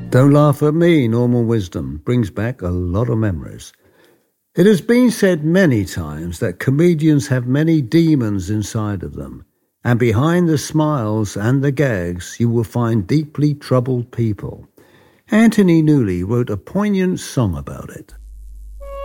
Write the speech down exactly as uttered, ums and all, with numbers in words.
Don't laugh at me, Normal Wisdom brings back a lot of memories. It has been said many times that comedians have many demons inside of them, and behind the smiles and the gags you will find deeply troubled people. Anthony Newley wrote a poignant song about it.